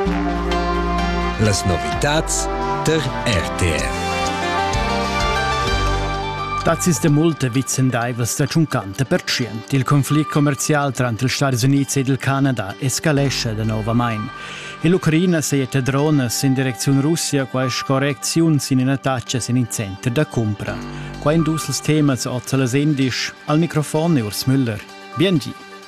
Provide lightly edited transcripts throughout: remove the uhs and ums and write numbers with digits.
Las novitats der RTR. Dazis de multe vitzendaivas da 50%. Il conflitto commerciale tra gli Stati Uniti e il Canada escalesce da novamain. E l'Ucraina seieta drones in direzione Russia, quais correcziuns in attacches in centro da compra. Qua indus les temas ozza indisch, al microfono Urs Müller. Biengi.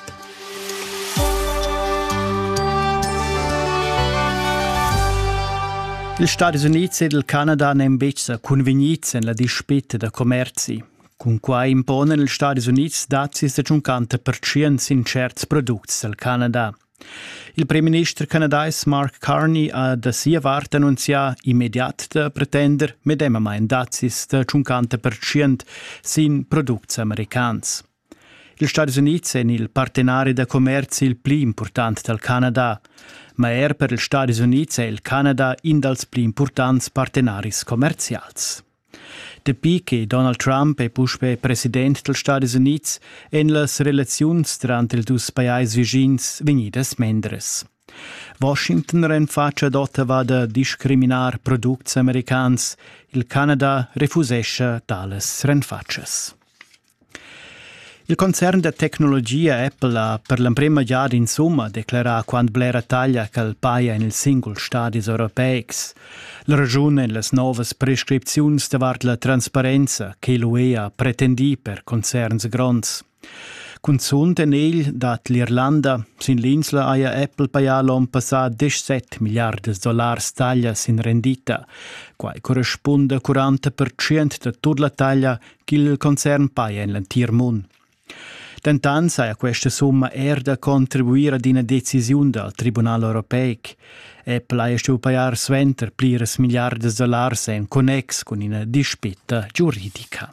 Gli Stati Uniti e il Canada hanno invece convenuto nella disputa da commerci, con cui impongono gli Stati Uniti dazi del 50% in certi prodotti del Canada. Il primo ministro canadese Mark Carney ha da sia parte annunciato immediato da pretendere medema in dazi del 50% in prodotti americani. Gli Stati Uniti sono il partenario da commercio il più importante del Canada, ma per gli Stati Uniti e il Canada un dei più importanti partenari commerciali. Dopo che Donald Trump è poi presidente degli Stati Uniti e le relazioni tra i due paesi vicini venite smendres. Washington rinfaccia dotta va da discriminare prodotti americani, il Canada refusesce tale rinfaccias. Il concern de tecnologia Apple ha per la prima volta in summa declarato quando blera taglia che il paia in il singolo stati europei. La ragione e le nuove prescrizioni davart la trasparenza che l'UE ha pretendi per concerns grandi. Consunte nel dat l'Irlanda, sin l'insula aia Apple paia l'on passato 17 miliardi di dollari taglias in rendita, quai corrisponde a 40% di tutta la taglia che il concern paia in l'antir mondo. Tantan sai a questa somma da contribuire ad una decisione del Tribunale Europeo. Apple ha stu pagare sventer plires miliardi di dollari in connex con una disputa giuridica.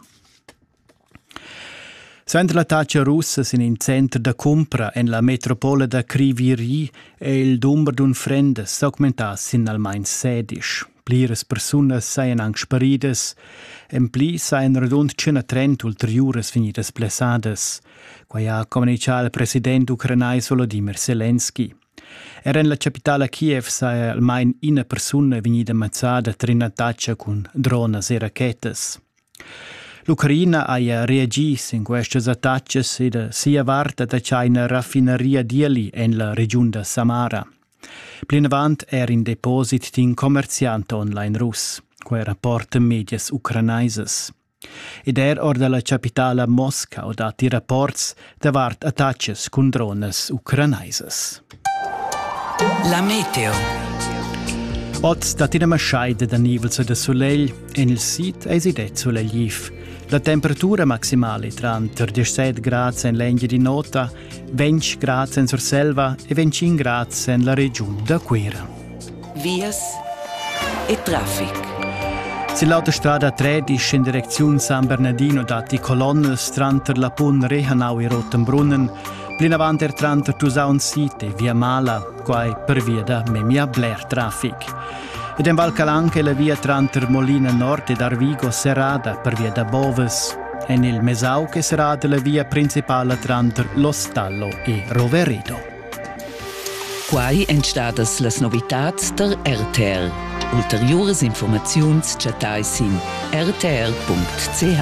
Sventer la taccia russa sin in centro da compra in la metropole da Kryvyi e il numero d'un frende augmentas in almeno 16. Plires personas seien anche sparides, e pli seien redond 130 ulteriores venidas blessades, quai ha comunicato il presidente ucrainese Volodymyr Zelensky. Era in la capitale Kiev sei almeno una persona venida ammazzata tra una taccia con drones e racchetes. L'Ucraina ha reagito in queste attacche e si avvarta da c'è una raffineria di nella regione di Samara. Plin avant era in deposit di un commerciante online russo, quei rapporta medias ucranaises. Ed or dalla capitale Mosca ho dati rapporti davart attacches con drones ucranaises. La meteo. Oggi datina maschaida da nivels de soleil e nel sit esidet solegliv. La temperatura maximale tra 17 gradi in Lenghi di Nota, 20 gradi in Surselva e 25 gradi in la regione da Quera. Vias e traffic. Si l'autostrada 13 in direzione San Bernardino dati colonne tra la Pun Rehanau e Rotenbrunnen, plin avanti tra Tusaun Site, via Mala, quai per via da Memia Blair traffic. Ed in Valcalanca la via tra Molina Nord ed Arvigo Serrada per via da Boves. E nel Mesau che sarà la via principale tra Lo Stallo e Roveredo. Quai entstadas las novitats der RTR. Ulteriores informaziuns chatais in rtr.ch.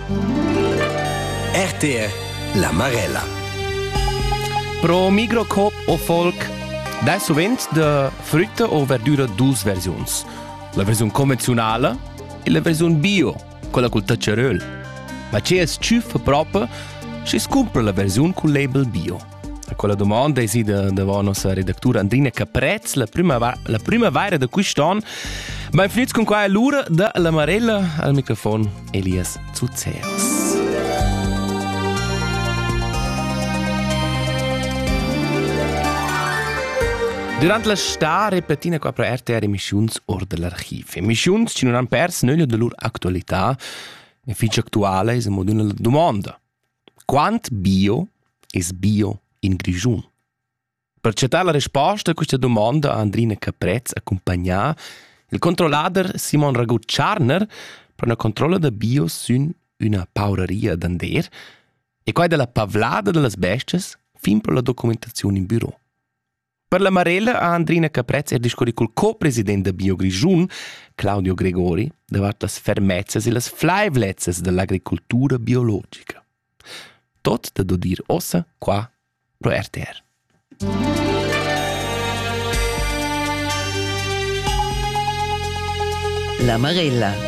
RTR La Marella. Pro Migrocop o Folk da sovent de frutta o verdura dus versiuns. La versione convenzionale e la versione bio, quella col tacceröl. Ma c'è es ciuffa proprio, si scompra la versione col label bio. A quella domanda è da nostra redaktura Andrina Caprez, la primavera da quest'anno, ma è finito con qua l'ora da La Marella al microfono Elias Zuzeus. Durante la sta repetina qua per RTR emissions or dell'archiv. Emissions ci non hanno perso nulla della loro attualità e finché attuale è una domanda. Quant bio è bio in Grigiun? Per cercare la risposta a questa domanda a Andrina Caprez accompagna il controllator Simon Ragut-Charner per una controlla da bio su una paureria d'Ander e qua della pavlada delle besties fin per la documentazione in bureau. Per la Marella a Andrina Caprez discorri col co-president de Bio Grischun, Claudio Gregori, davart las fermezzas e las flaivlezzas dell'agricoltura biologica. Tot da dir ossa qua pro RTR. La Marella.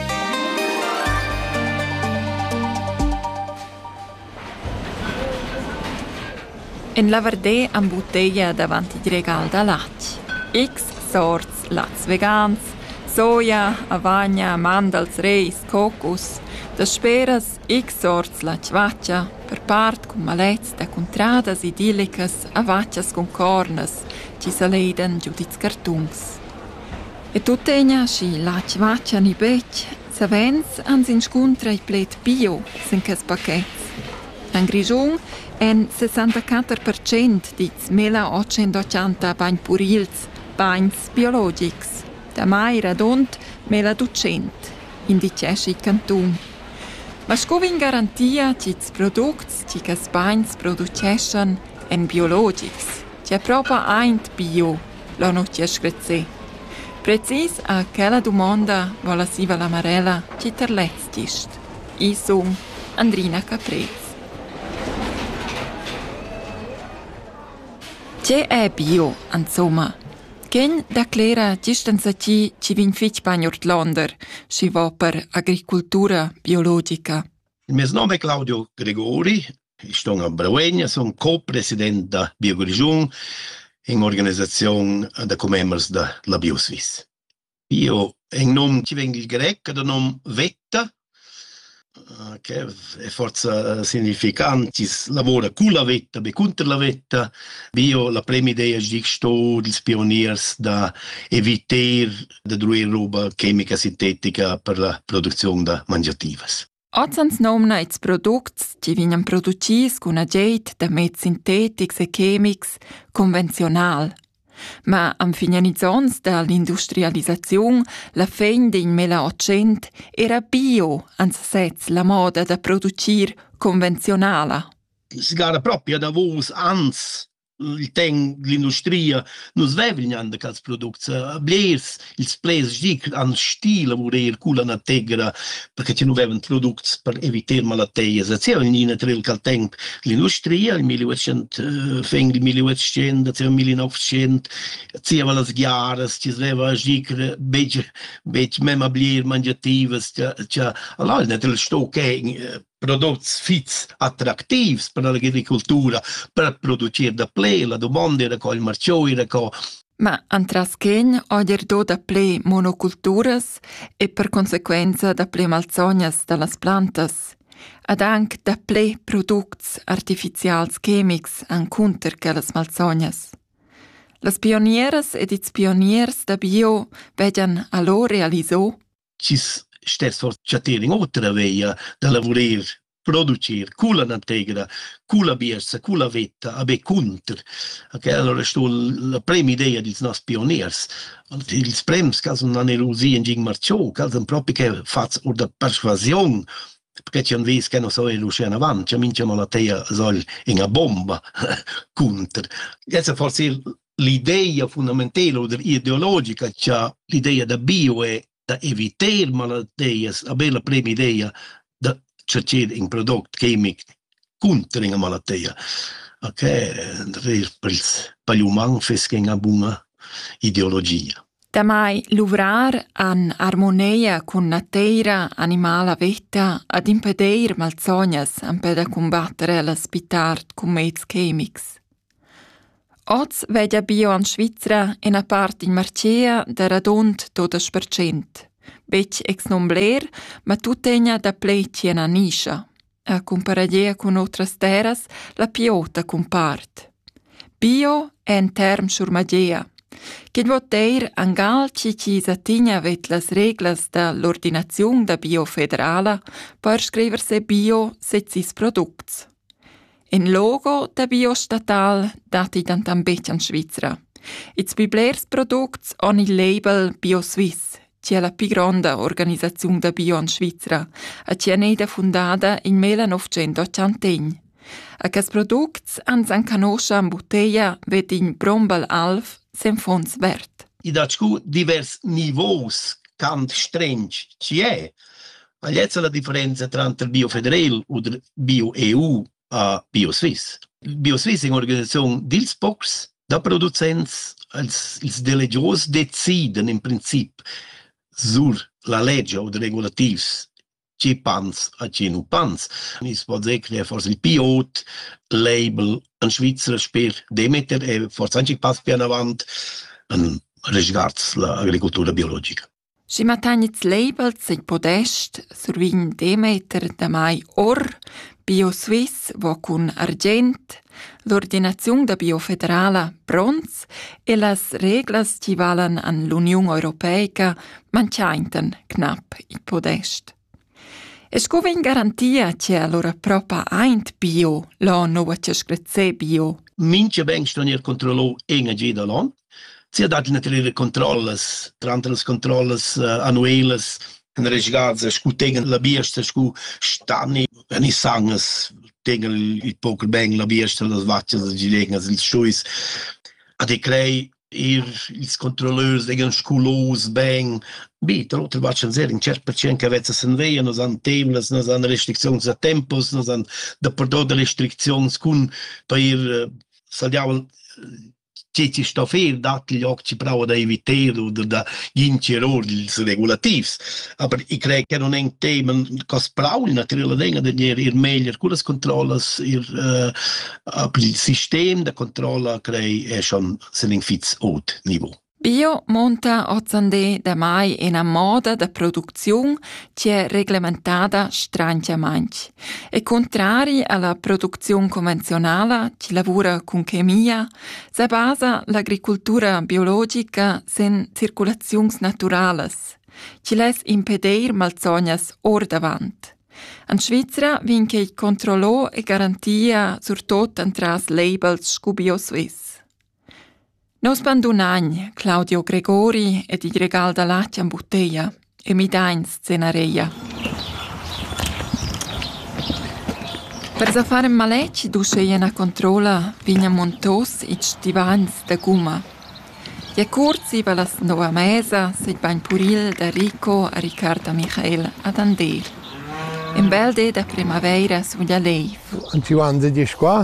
En la Verdè amb bottiglia davanti il regal da latg. X sorts lats vegans, soia, avagna, mandals, reis, cocos. Da speras X sorts latg vaccia, per part con malets da contradas idillicas a vaccias con cornas, ci saleden giudiz cartuns. E tuttegna schi latg vaccia ni bec, savens ans inscontra i plet bio, sen cas paquets. En Grischun en 64% dits 1880 bagn purils, bagns biologics. Da mai radont 1200, indicesci cantun. Ma scovin garantia cits products ci cas bagns produceschen en biologics. C'è proprio eint bio, lo no c'è screzze. Precis a quella domanda vola siva la Marella ci terletztist. I son Andrina Caprez. C'è è bio, insomma. Chen da clera gistanza ci vin fitch bagn Ortlander, si va per agricultura biologica. Il mio nome è Claudio Gregori, sto a Brauegna, sono co-president da Bio Grischun in organizzazione da commerce da la BioSwiss. Io in nome ci vengo il greco da nome Vetta, che è forza significante, lavora con la vetta, e contro la vetta. Bio la prima idea è di sto dei pioniers da evitare di druire roba chimica sintetica per la produzione da mangiativas. Ozzans nomna its products ci vignan producis con ageit da med sintetics e chemics convencional. Ma am finanizzons da l'industrializzazione, la fin din 1800 era bio ansatz la moda da producir convencionala. Si gara proprio da vos ans il ten l'industria nos vevignanda cals products blers ils ples dic an stile voler cula na tegra perché ci non vevan products per evitare malattie se in natrel cal ten l'industria il 1800 feng il 1800 il 1900 ci va las ghiaras ci sveva dic bec mem bler mangiativas allora natrel sto che prodotti fits attrattivi per l'agricoltura, per produrre da ple, la domanda era con il marcio, era con... Ma antras chen oger do da ple monoculturas e per conseguenza da ple malzognas dallas plantas. Ad anche da ple products artificials chemics an cunter che las malzognas. Las pionieras ed its pioniers da bio vedian allo realisò. Cis stess for chatter in otra veia da lavorer producir cula integra, cula biersa, cula vetta, abe contr. Okay, allora sto la prima idea dils nos pioniers. Ils prems cas non elusi in ging marcio, cas proprio che faz oder persuasion, perché ci han vis che non so elusian avanti, ci mincia malateia sol in a bomba contr. Essa forse l'idea fondamentale oder ideologica, c'ha l'idea da bio è da evitare malattie, a bella prima idea da cercare in prodotto chimico contro una malattia. Ok, per gli umani è una buona ideologia. Da mai luvrar an armonia con natura animala vetta ad impedir malzognas an per da combattere la spitart con mezz chemics. Oz vedia bio an Svizra in a part in Marcea da radont 12%. Bec ex non bler, ma tutegna da pleci en a niscia. A comparadia con otras terras, la piota compart. Bio è in term surmagea. Che voteir angal ci satigna vet las reglas da l'ordinazione da bio federala per scriverse bio setsis products. In logo da bio statal dati dantam bec an Svizra. Its biblers products on il label BioSwiss, che è la più grande organizzazione da bio in Svizzera, e che è nata fondata in 1980. A che products ans an canoscia in bottiglia ved in brombel alf sen fons vert. I daccu divers niveaus cant strench ci è. Agliezza la differenza tra il Bio Federal o il Bio EU a Bio Swiss. Il Bio Swiss è un'organizzazione dils pocs da producenti, ils delegios deciden in principio sur la legge o regulativs ci pans a ci nu pans. Si può dire che forse il pilot, label, in Svizzera per Demeter e forse anche pass più in avanti riguardo l'agricoltura biologica. Si matagniz labels e podest survin Demeter da mai or, Bio Swiss vo cun argent, l'ordinazione da Bio Federala bronz e las reglas ci valen an l'Unione Europeica manciainten knapp i podest. E scovin garantia che allora propria eint bio, la nova cescrezze bio. Mince ben stonier controllo enga geda l'on. Si ha dato naturali controlles, trantels controlles annuelles, en regigads, scu tegen la biesta, scu stani, en i sanges, tegen il poker bang, la biesta, las vaccias, las gilegas, il schuis. A de crei ils controlleurs tegen sculos bang. Bi, tra l'altro facciano zero, in certo percent che avesse sen veia, nos han tables, nos han restrizioni a tempos, nos han dappertutto restrizioni con per saldiamo ci sta fer dat gli occhi prova da evitare o da incerori ils regulativs. Aber ich crei che non è un tema cos prau il naturale denga de ir meglio con las controllas il sistema de controlla crei è schon sen fits haut niveau. Bio monta ozzande da mai una moda da produzione che è reglementata stranciamente. E contrari alla produzione convenzionale che lavora con chemia, si basa l'agricoltura biologica sen circolazioni naturales, che les impedir malsognas or davant. In Svizzera vince il controllo e garantia sur tot antras labels scu Bio Swiss. Nos pan d'un agn, Claudio Gregori ed il regal da latte in bottiglia e mi dà in scenaria. Per sa fare malecci dusceien controlla vigna montos i stivans da gumma. Gli accorsi va las nova mesa se bagn puril da Rico a Riccardo Michael ad Andel. In belde da primavera sugli aleiv. Anzi, di qua.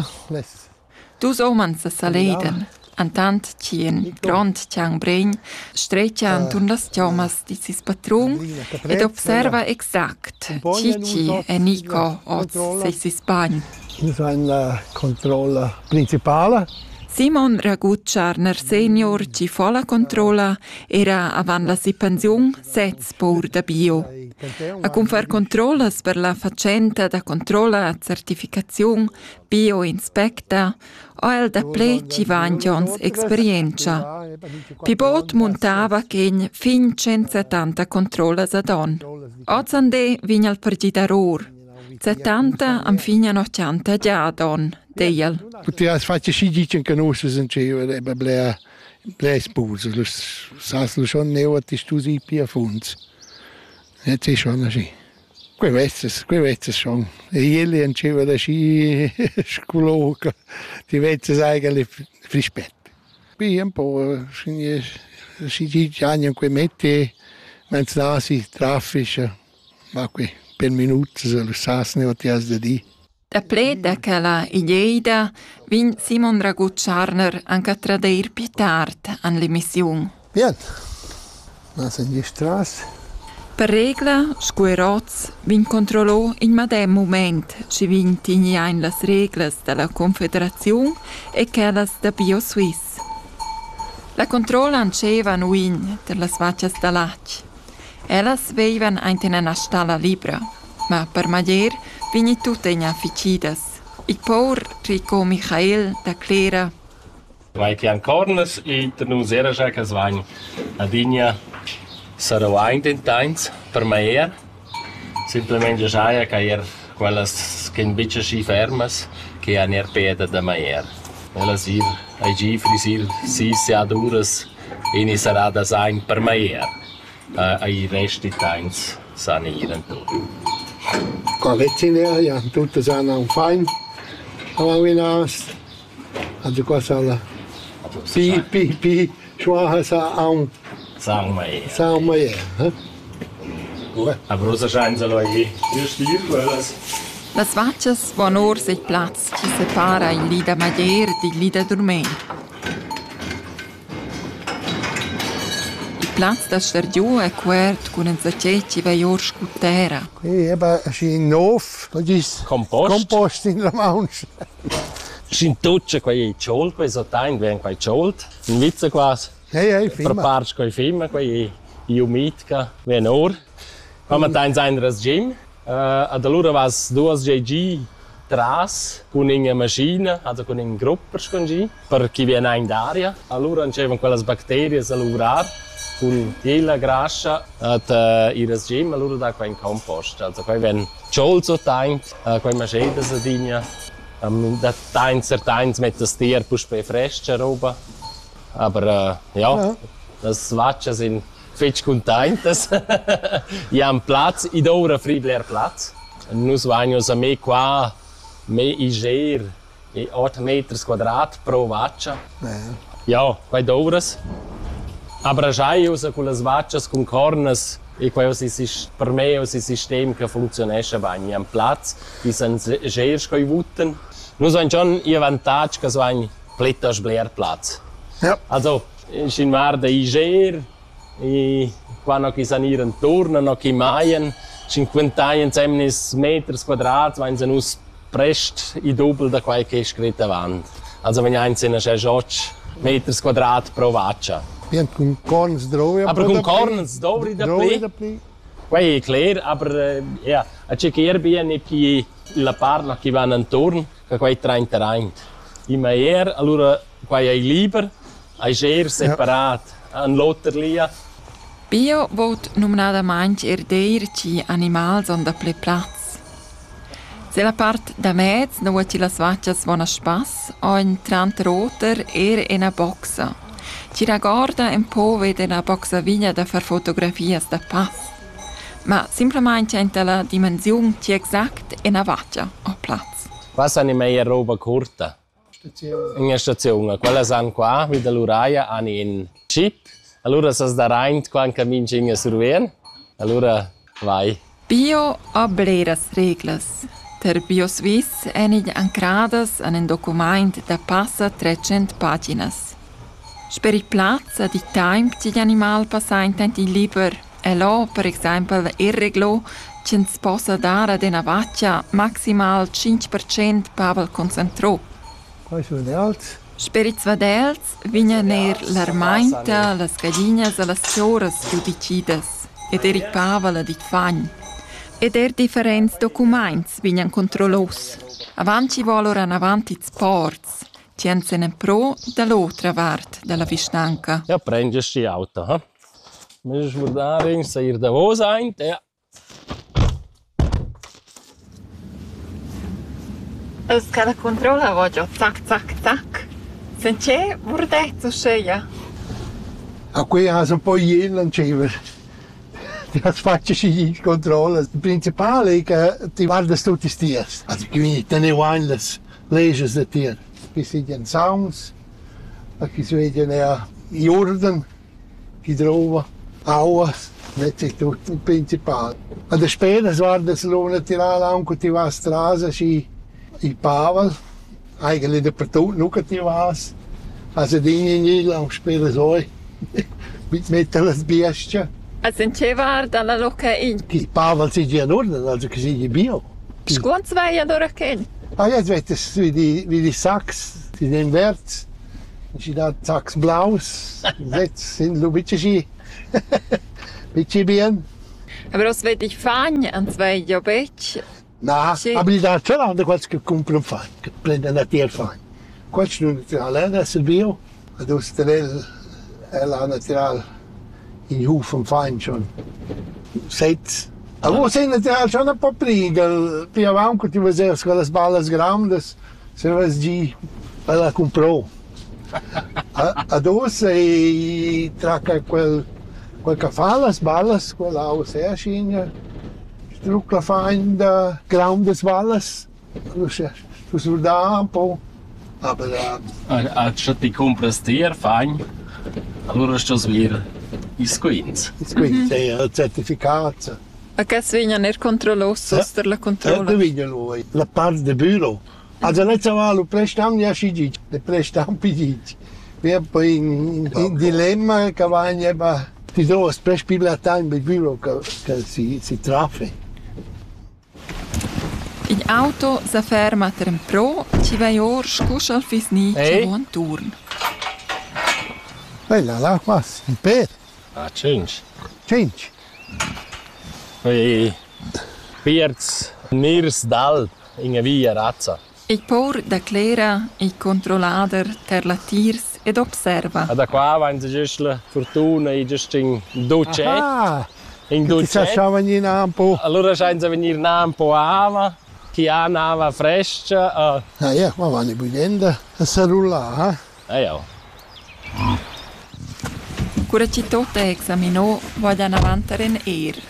Dus omens a saleden. Antant cien grand ciang bregn streccian tun las chiamas di sis patrun ed observa exact Cici e Nico oz se sis bagn. Das war eine Kontrolle principale. Simon Ragut-Scharner senior ci fa la controlla era avan la si pensiun sez pur da bio. A cum far controllas per la facenta da controlla a certificazione bio inspecta o el da ple ci vangions esperienza. Pibot montava che fin 170 controllas ad on. Ozande vigna al pergidaror. 70 am fine 80 già don, deiel. Poteva fare si dice che non si sentiva blea sposo, lo schon neo ti studi più a fondo. E c'è schon così. Quei vezze schon. E ieri anceva da sci scoloca, ti vezze eigentlich frispette. Qui un po' si dice anche quei metti, mentre nasi traffici, ma qui. Per minuti se lo sasne o ti has da di. Da pleda che la ideida vin Simon Ragut-Scharner anche a tradeir più tard an l'emissione. Bien, ma se gli strasse. Per regla, scueroz vin controllò in madem moment ci vin tignain las reglas della Confederazione e quellas da Bio Swiss. La controlla anceva nuin per las vaccias da lac. Ellas veivan eint in una stalla libra, ma per magier vini tutte in afficidas. Il paur Rico Michael da Clera. Vai pian cornes e tenu zera jacas vain. Adinha sarà vain dentains per maier. Simplemente jaia che quellas che in bice sci fermas che han peda da maier. Ellas ir ai gi frisir si aduras e ni sarà da sein per maier. Ai resti tains sanieren. Qua lezzine, ja, tutte sono fein. Avinas, also quasi alle. Pi, schwache Saum. Sagen wir eher. Saum ja. Aber rosa scheint so Leute. Wir spielen alles. Las vaccias von or sich Platz ci separa il lida Magier di lida Durmen. Il Platz da Svergiu è quert con un zaceci vai or scutera. Qui è ein Nof, das ist Kompost in der Maunsch. Sind tutsche quei Ciolt, quei sotain, ven quei Ciolt. In Witze quasi. Hey, Preparsch quei Fima, quei Iumitka, ven or. Come tain sein das Gym. Ad allora was duas GG tras con una macchina, also con un gruppo scongi, per chi viene in d'aria. Allora c'erano quelle batterie a lavorare con tela grassa ad ihres Gym, allora da quei compost. Also quei wenn Ciolt so taint, quei Maschine so digna. Da taints mit das Tier puspe fresche roba. Aber ja, das Watsche sind fetch contentes. I am Platz, i dora fribler Platz. Nus vagnos a me qua, me iger, 8 meters quadrat pro vaccia. Ja, quai doras. Aber schai usa con las vaccias con cornas e quai per me un sistema che funzionesce bene. I am Platz, i san gers coi vutten. Nus han schon i vantage che so ein plettas bler Platz. Ja. Also, in Marde iger, e quando chi sanieren torna no chi maien 50 meters quadrat wenn sie nus prest i doppel da quai che scritta wand also wenn eins in 8 meters quadrat pro vaccia bien con corns drove aber con corns dovri da pli quai è clear aber ja a checker bien e chi la parla chi van intorno che quai 30 rein i maier allora quai è lieber ai ger separat an lotterlia. Bio vot nominadamaing erdeirci animals on da ple Platz. Se la part da mezz no ci las vaccias vona spass o in 30 roter una boxa. Ci ragorda un po' vede una boxa vigna da far fotografias da pass. Ma simplemente in la dimensione ci exact una vaccia o Platz. Qua sono meglio roba corta. In stazione. Quella sono qua, wie da Luraia, hanno in chip. Allora se da rein quan caminci in survien, allora vai. Bio a bleras reglas. Der BioSwiss enig ancradas an un document da passa 300 paginas. Per i Platz di time ci gli animal passainti liber e lo, per esempio, il reglo ci si possa dare ad una vaccia maximal 5% pavel concentro. Qua sono alt. Per i Zvadels vigna ner l'armainta, las gallinas e las cioras giudicidas, ed eri pavala dit fagn. Ed differents documents vignan controllos. Avanti volor an avanti sports, cienzen en pro dall'altra vart della Vistanca. Ja, prendi sti auto, ha? Müssen wir da rein, sair da wo sein, ja. Es cada controlla voglio, zac, zac, zac. Sence vurdezzo sceia. A qui ha un po' ieri c'era. Ti faccio i controlli. Il principale è che ti guardi tutti i tieri. Quindi te ne vai le leggi dei tieri. Qui si vedono sounds, qui si vedono gli ordini, chi trova, aua, è tutto il principale. E poi guardi solo naturale anche ti va a strada, il pavel. Eigentlich dappertut nuca ti vas. Also dinge nie lang spelen so. Mit las bestia. Also in che var dalla loca in. Il pavel si già in ordine, also che si bio. Scuons vai allora che? Ah, jetzt wird es wie die Sachs, die den Wert. Si da Sachs blaus. Jetzt sind lo bitchi. Bitchi bien. Aber os vedi fagn an zwei jobech. No, aber die da c'è l'anda qualche compra un fan, che prende una tier fan. Questo non è adesso il bio, adesso è la naturale in hoef van fan schon. Seit, aber sind natürlich schon ein paar Priegel, più avanti ti vedevo quelle balle grandi, se vas di la comprò. Adesso tracca quel che fa le balle, quella a scena. Strucla fein da Graum des Walles. Sul da un po'. Aber Se ti compras tier, fein. Allora sto svir is quins. il certificato. A che svegna ner controllosos per la controlla? Lui, la parte del bureau. Also non c'era lo prestam ja si le prestam pidit. Wir poi in dilemma che va ti do spespilata in bureau che si traffe. In auto si ferma per un pro, ci vai or scuscia al fisni che buon turn. Là, quasi, un per. Ah, change. Change. Poi Pierz Nirs Dal in via razza. Il por declara il controllader per la tirs ed observa. Da qua va in la fortuna e just in duce. In Ti duce. lasciava un po'. Allora scheint a venire un po' ava, chi ha un'ava fresca. Ah ja, ma vanno buidendo a cellulare. Ja. Cura ci tote examinò, vogliano avanti in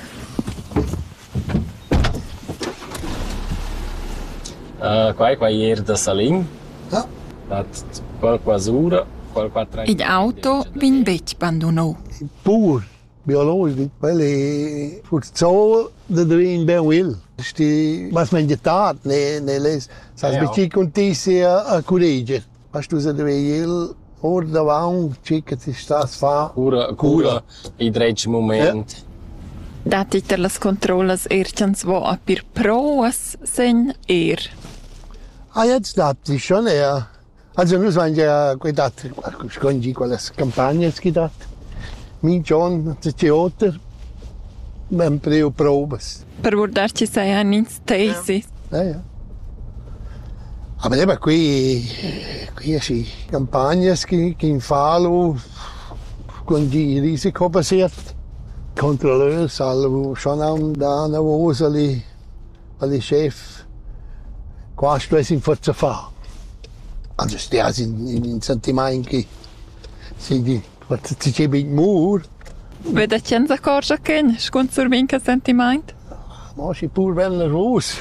Qua ieri da Salin. Ja. Dat qualquasura, qualquatra. Il auto vin bec bandonò. Pur biologisch, weil ich so da drin ben will. Was man getan, ne les. Sai bici contisi a corregger. Was tu se deve il or davanti, chica ti sta fa. Cura i dredge moment. Dati ter las controllas erchans vo a per proas sen Jetzt dati schon eher. Also nur waren ja gedacht, scondi quelle campagne gedacht. Min John, der Theater, ben preo probes. Per guardarci sei anni stesi. Ja. Aber eben qui è campagne che in fallo con di risiko basiert. Controlleur salvo schon am da una voce ali chef. Questo è in forza fa. Also stias in sentimenti si di ti c'è big mur. Vede cienza corsa ken, scon sur vinca sentiment. Ma si pur ben nervos.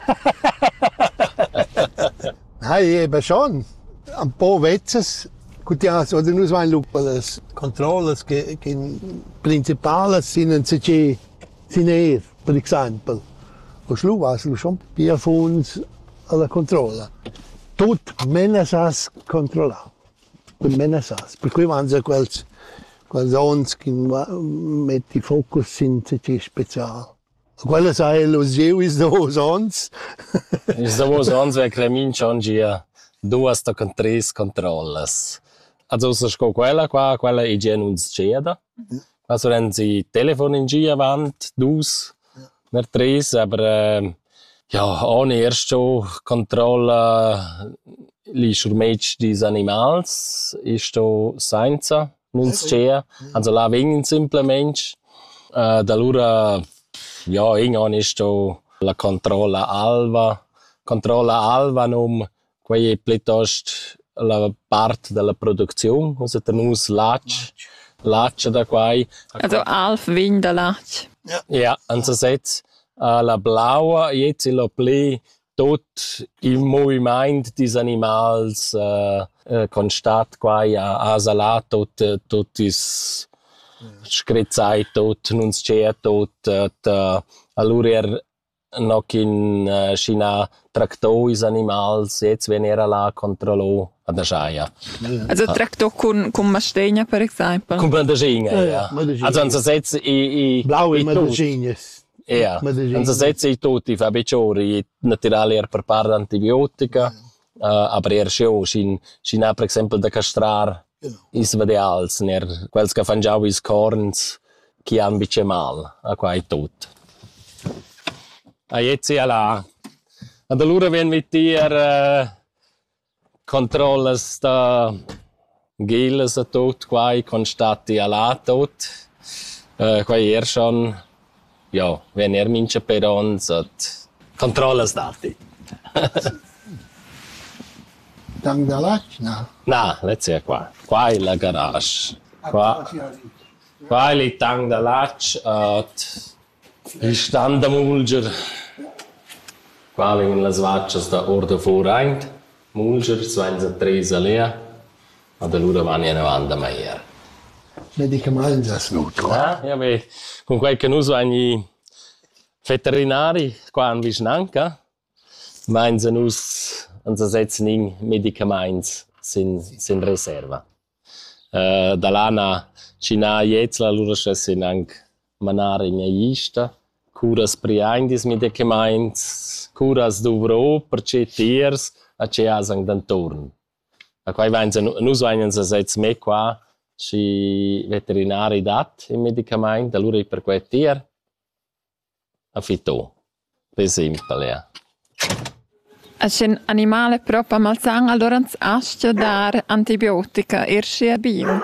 Nein, eben schon. Ein paar Wetzes. Gut, ja, oder nur so ein Lupeles. Controllers che principales sind eher, per esempio. Lo schlu was lo schon via funds alla controlla. Tut menasas controlla. Per menasas. Per cui vanno quels ons che metti focus in CC speciale. Quella sai lo geo is da ons. Is da ons ve cremin schon gia duas to con tres controllas. Also so sco quella è già uns ceda. Also wenn sie Telefon in gia wand dus ner tres, aber ja, ohne erst schon Kontrolle li schurmech dis animals ist sto senza nuns cea. Also la vengen simplement da lura ja, irgendwann ist la controlla alva num quei è pluttosto la parte della produzione, also tenus laccia da quai. Also alf vin da lach. Ja, anza setz la blaua jetzt lo pli tot il movimento dis animals constat quai a salat tot is screzzai tot nuns c'è tot allora noch in China traktois animals jetzt wenn la controllo ad Aschia. Also trakto con mastegna per esempio. Con mandagina, ja. Also anza setz i blaue mandagines. Ja. Anza setz i tutti fa beciori naturali per par antibiotica, aber schon China per esempio da castrar is vedeals ner quels che fan già is corns che han bice mal a quai tot. A jetzt ja la. Und allora wenn mit dir controllas da geles a tot quai constati ala tot. Quai schon ja, wenn mince perons at controllas dati. Tang da lach, no. Na, let's see qua. Qua è la garage. Qua è il tang da lach at il stand da mulger. Qua vengono le svaccias da Orda Voreint, Mulgers, vengono 3 lea, ma da loro vanno in avanti mai. Medicamenti assoluto. Ja, beh, con qualche uso ogni veterinari qua in Vicinanca, vengono us setzen in Medicamenti sin Reserva. Da lana Cina jetzt la loro sin anche manare in Aista, curas priandis Medicamenti, curas dovro perché tiers a che asang d'antorn. A quai vengono setzen me qua ci veterinari dat in Medicamenti, da loro per quei tier a fito. Per esempio, ja. Als een animale proprio malsang, allora ascia dar antibiotica, erschi a bio.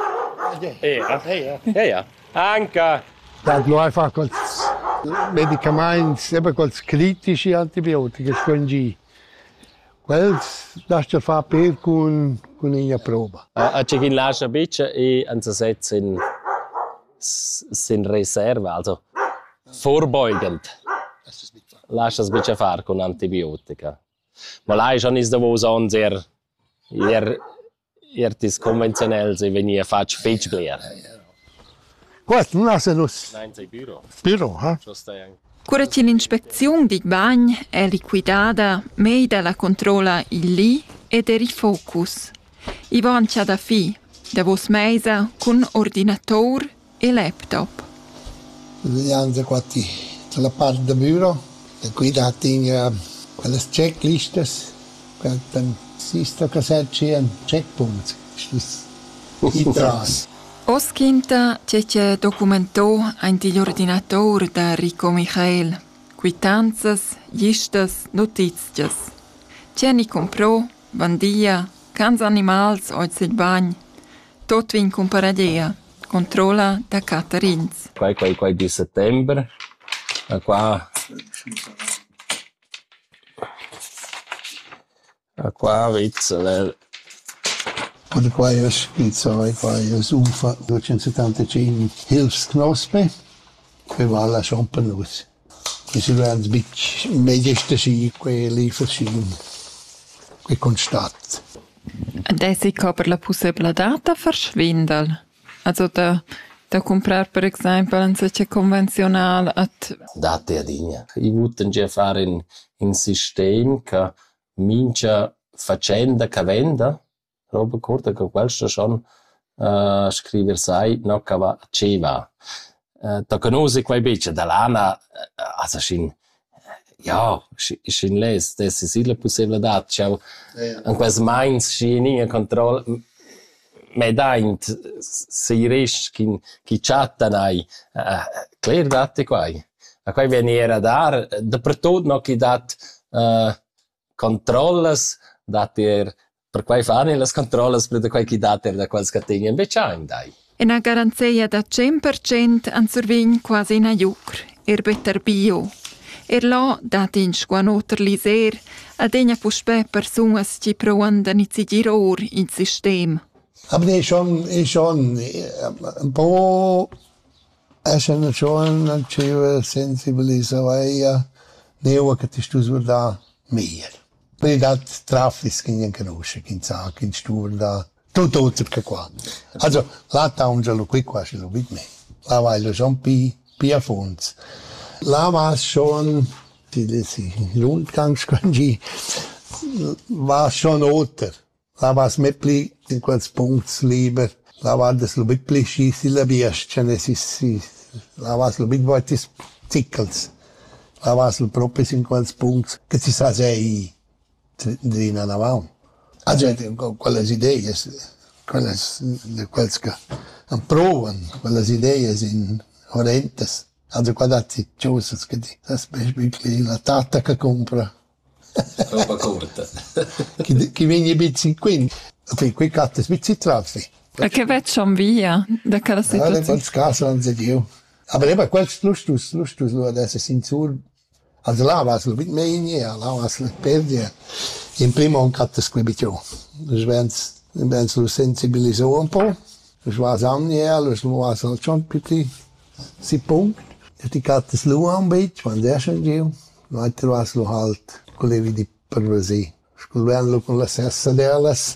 Ja. Anche. Das nur einfach als Medikamente, eben als kritische Antibiotika, scongi. Quels lasst ihr fare per con una prova. A c'è chi lascia bice e anzusets in Reserva, also vorbeugend. Lascia es bice fare con antibiotica. Ma lei schon ist da wo so sehr tis konventionell, wenn ihr fatsch fetch bler. Gut, nun hast du das Nein, sei Büro. Büro, ha? Cura che l'inspezione di bagn è liquidata, meida la controlla il lì ed eri focus. I vancia da fi, da vos meisa con ordinator e laptop. Vediamo qua sulla parte del bureau, da qui da tinga quelle checklistes, dann siehst du che checkpoints. I tras. Oskinta c'è documento anti l'ordinator da Rico Michael. Quitanzas, listas, notizias. C'è ni comprò, bandia, cans animals oz il bagn. Tot vin comparadea. Controlla da Catarins. Qua di settembre. Qua vizza. Und qua è scritto, qua è UFA 275 Hilfsknospe, che va alla Champanus. Questi sono un po' medici, quelli verschiedene, quei constat. Adesso per la possibilità di verschwinden. Also da comprar per esempio un secce convenzionale at Date a digna. I vutten già fare in sistema che mincia facenda che venda, roba corta che questo schon scriver sai no che va ce va. Da conosce quei bice da lana also schin ja schin les das ist la possibilità ciao an quas minds schin control medaint si risch chi chattanai clear date quai a quai veniera dar dappertut no chi dat controllas dat per quai fanno le controllas per quai chi dat da quals categna bechain dai. E una garanzia da 100% an survegn quasi in a jucr, better bio. Lo dat in squanoter liser, ad egna puspe persuas ci proandan i giror in sistem. Aber det är schon un po' schon che sensibilisare neo che ti stu da mer. Per dat traffic in conosce, in sa, in stur da tutto che qua. Also la taungelo qui qua ce lo mit me. La vai lo schon pia fons. La war schon die Rundgangskanji war schon oter. La was metli in quels punkts lieber. La war das lo bitli schisi la biesche si. La was lo bit voitis zickels. La was lo proprio in quels punkts che si sa sei di nanavau. Also quelles idees, quelles che provan, quelles idees in horrentes. Also guardate, giusto che das wirklich la tata che compra. Roba corta. Chi viene bizzi quindi, qui catte bizzi traffi. E che vet schon via da quella situazione. Quels caso non si dio. Aber eben quels lustus lo adesso sin sur. Also là was lo mit me in ja, là was lo perdi. In primo un catte scribitio. Dus wens lo sensibilisò un po'. Dus was an ja, dus lo was schon pitti. Si punkt. Die catte lo un bit, man der schon dio. Weiter was lo halt Colevi di pervasi. Sculverlo con la sessa delas.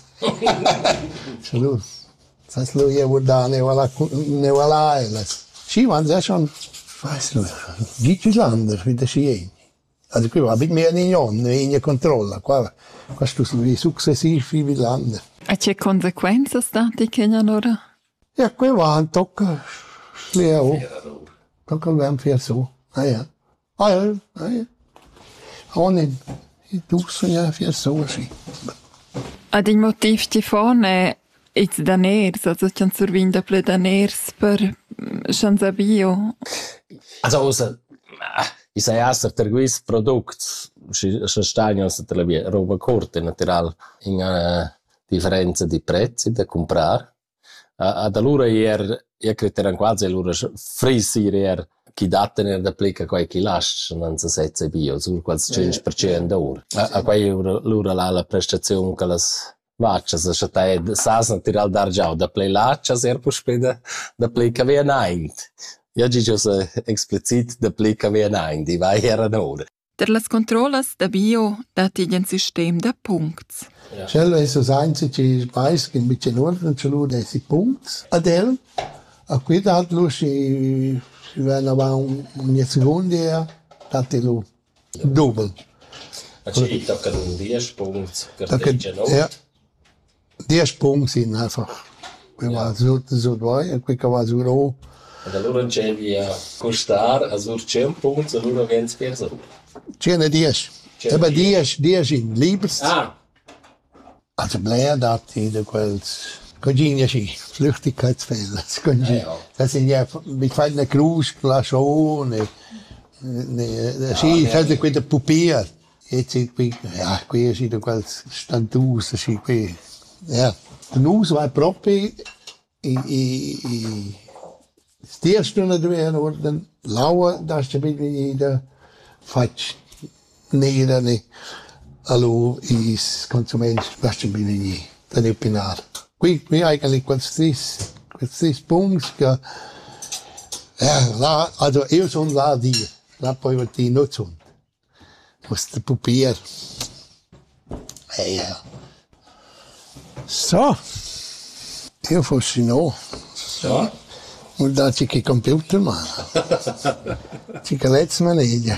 Salut. Sas lo ia da ne wala elas. Sì, man sa schon. Weiß du, geht anders wie der Schien. Also qui va bit mehr in controlla, qua questo sono successivi wie Länder. E che conseguenze stati che allora? Ja, qui va un tocca sleo. Tocca vem fer så. Ja. Ja. Honen. Tu sono fer så sì. Ad il motivo ti fone it's daners, also c'è un survinda ple daners per Schanza Bio. Also, ich sage erst, der gewisse Produkt, Stagno, la roba corta, natural, in una differenza di prezzi da comprare. Ad allora io credo quasi allora frisir chi daten da applica qualche lascia non si sezza bio, sur quasi 5% d'ora. A quei allora la prestazione che las vaccias, se te sas natural d'argiau da play laccias poi speda da play che via naint. Io dico se explicit da play che via naint, di vai era n'ora. Der las controllas da bio dati un sistem da punts. Cello è sosanze che spais che invece non ce l'ho dei punti. Adel a qui datlo si va un secondo dati lo double. Ci toccano 10 punti per ja. 10 punti sind einfach. Wir waren so zwei, und wir waren so roh. Und allora c'è costare a sur 100 punti, allora 20 persone. 10. Aber 10 in Liebers. Also bleiben da die quels. Cogina sì, Flüchtigkeitsfälle. Das sind ja mit feiner Grußglasone. Sì, sai quella pupier. Jetzt qui è da quels standus, sì qui. Ja, der Nuss war proprio die erste Stunde drin worden, lauer, das ist ein jeder falsch näher, allo is Konsument, das ist ein bisschen dann ich bin qui eigentlich questi punti che là, also io sono là là poi per non sono. Questo pupier. Ja. So, io fossi no. So? Vuol darci che computer mano. Ci che let's maneggia.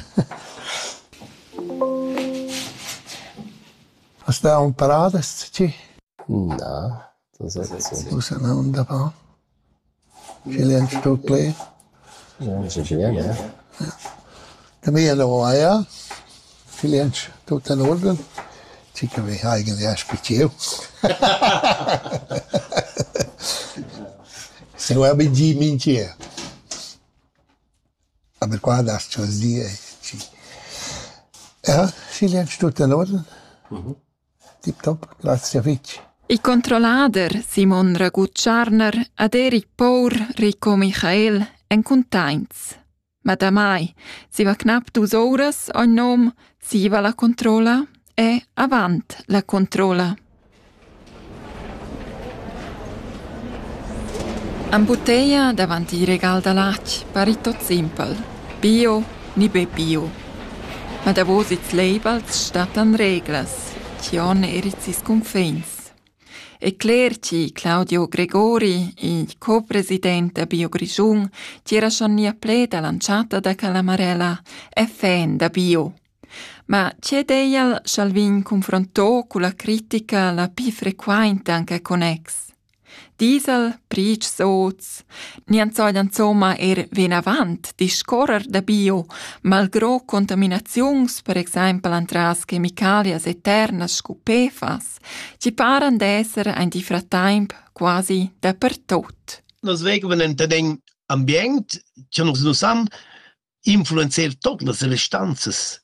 Hast du auch Parades, Ci? No, das ist so. Wo sind wir da? Chilean Stockplay? Ja, Chilean, ja. Da mir noch, ja. Chilean tut in Ordnung. Ci che vi eigentlich erst speziell. Se vuoi abbiamo minchia. Aber qua das schon die. Ja, Chilean tut in Ordnung. Tip top, grazie a Vic. I controllader Simon Ragut-Scharner ad Eric Pour, Rico Michael en containts. Ma da mai, si va knapp 2 horas ogn nom, si va la controlla e avant la controlla. Am bottiglia davanti il regal da lac, pari tot simpel. Bio, ni be bio. Ma da vos its labels statan reglas, cion erizis confins. E clerci Claudio Gregori, il co-presidente a Bio Grigiun, c'era schon nia pleda lanciata da Calamarella e fan da Bio. Ma c'è deial Schalvin confrontò con la critica la più frequente anche con ex. Diesel, pric soz, nianzoi insomma ven avant di scorrer da bio, malgrò contaminazions, per esempio antras chemicalias eternas scupefas, ci paran d'esser ein diffratemp quasi dappertot. Nos vegen in den ambient, che nos sam influenziert tot las restanzas.